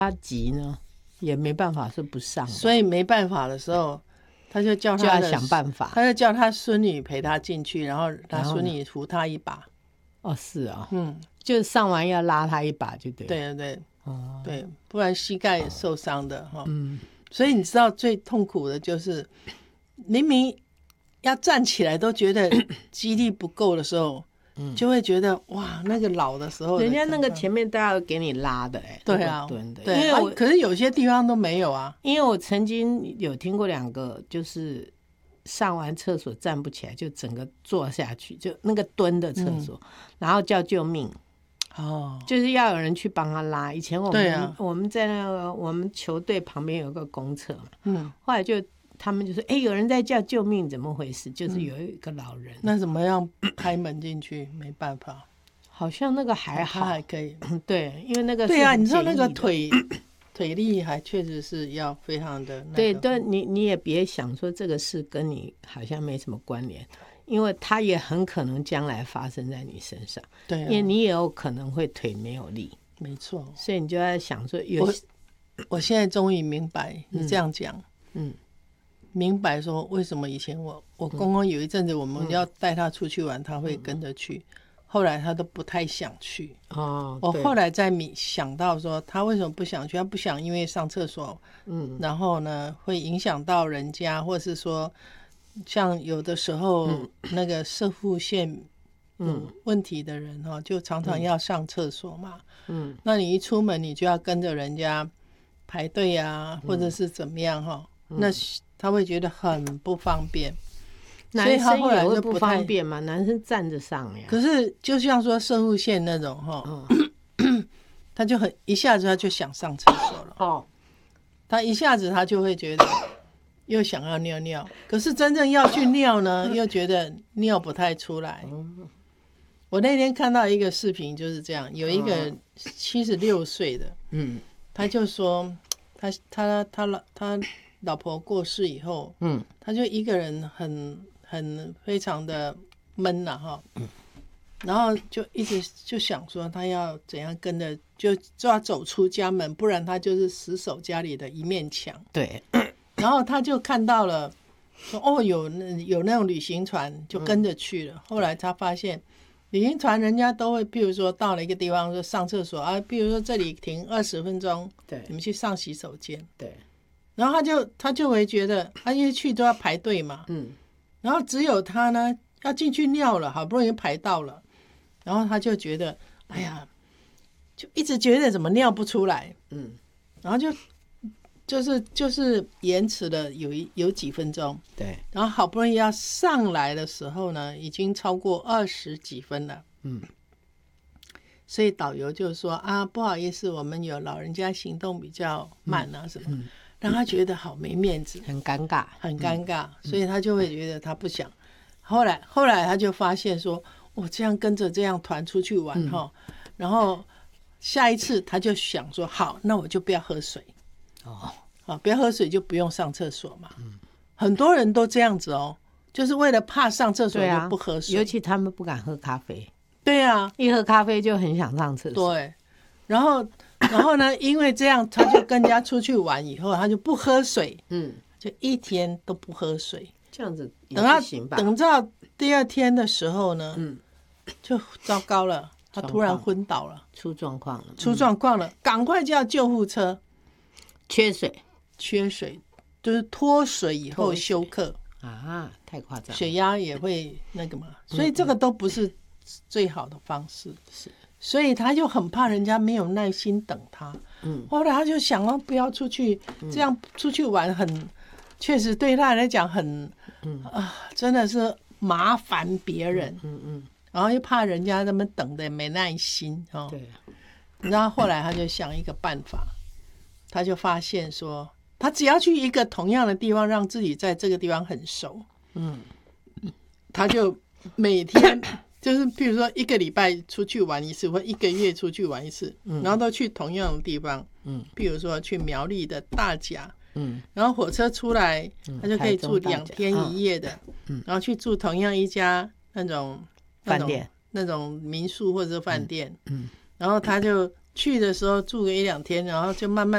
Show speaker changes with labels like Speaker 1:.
Speaker 1: 他急呢，也没办法是不上，
Speaker 2: 所以没办法的时候，他就叫
Speaker 1: 就要想办法，
Speaker 2: 他就叫他孙女陪他进去，然后他孙女扶他一把。
Speaker 1: 哦，是啊，就上完要拉他一把就对了。
Speaker 2: 对对对，对，不然膝盖也受伤的哈。所以你知道最痛苦的就是明明要站起来都觉得肌力不够的时候，就会觉得哇，那个老的时候的，
Speaker 1: 人家那个前面都要给你拉的
Speaker 2: 对啊，
Speaker 1: 蹲的，
Speaker 2: 对，因为可是有些地方都没有啊。
Speaker 1: 因为我曾经有听过2个，就是上完厕所站不起来，就整个坐下去，就那个蹲的厕所，然后叫救命。就是要有人去帮他拉。以前我们在那个我们球队旁边有个公厕嘛，后来就他们就说有人在叫救命，怎么回事？就是有一个老人。
Speaker 2: 那怎么样开门进去？没办法，
Speaker 1: 好像那个还好，
Speaker 2: 他还可以。
Speaker 1: 对，因为那个
Speaker 2: 对啊，你知道那个腿力还确实是要非常的
Speaker 1: 对，但你也别想说这个事跟你好像没什么关联。因为它也很可能将来发生在你身上，对，因为你也有可能会腿没有力，
Speaker 2: 没错。
Speaker 1: 所以你就在想说，
Speaker 2: 我现在终于明白你这样讲，明白说为什么以前我公公有一阵子我们要带他出去玩，他会跟着去，后来他都不太想去。我后来再想到说他为什么不想去，他不想因为上厕所，然后呢会影响到人家，或是说。像有的时候那个射护腺问题的人就常常要上厕所嘛，那你一出门你就要跟着人家排队啊，或者是怎么样那他会觉得很不方便。
Speaker 1: 男生也会不方便嘛，男生站着上呀。
Speaker 2: 可是就像说射护腺那种他就一下子他就想上厕所了，他一下子他就会觉得又想要尿尿，可是真正要去尿呢，又觉得尿不太出来。我那天看到一个视频，就是这样，有一个76岁的，他就说他老婆过世以后，他就一个人很非常的闷哈，然后就一直就想说他要怎样跟着就要走出家门，不然他就是死守家里的一面墙。
Speaker 1: 对。
Speaker 2: 然后他就看到了说有那种旅行团，就跟着去了。后来他发现旅行团人家都会譬如说到了一个地方说上厕所啊，譬如说这里停20分钟，对，你们去上洗手间，对。然后他就会觉得因为去都要排队嘛，然后只有他呢要进去尿了，好不容易排到了，然后他就觉得哎呀，就一直觉得怎么尿不出来，然后就是延迟了有几分钟，对，然后好不容易要上来的时候呢，已经超过20几分了，所以导游就说不好意思，我们有老人家行动比较慢啊什么，让他觉得好没面子，
Speaker 1: 很尴尬，
Speaker 2: 很尴尬，所以他就会觉得他不想。后来他就发现说，我这样跟着这样团出去玩然后下一次他就想说，好，那我就不要喝水。不要喝水就不用上厕所嘛。很多人都这样子就是为了怕上厕所就不喝水，
Speaker 1: 尤其他们不敢喝咖啡。
Speaker 2: 对啊，
Speaker 1: 一喝咖啡就很想上厕所。
Speaker 2: 对，然后呢，因为这样他就跟人家出去玩以后，他就不喝水，就一天都不喝水，
Speaker 1: 这样子也不行吧？
Speaker 2: 等到第2天的时候呢，就糟糕了，他突然昏倒了，
Speaker 1: 出状况
Speaker 2: 了，赶快叫救护车。缺水就是脱水以后休克
Speaker 1: 太夸张，
Speaker 2: 血压也会那个嘛，所以这个都不是最好的方式，所以他就很怕人家没有耐心等他。后来他就想不要出去，这样出去玩确实对他来讲真的是麻烦别人，然后又怕人家他们等的没耐心对，然后后来他就想一个办法。他就发现说，他只要去一个同样的地方，让自己在这个地方很熟，他就每天就是譬如说1个礼拜出去玩一次，或1个月出去玩一次，然后都去同样的地方，譬如说去苗栗的大甲，然后火车出来，他就可以住2天1夜的，然后去住同样一家那种
Speaker 1: 饭店，
Speaker 2: 那种民宿或者饭店，然后他就去的时候住个1-2天，然后就慢慢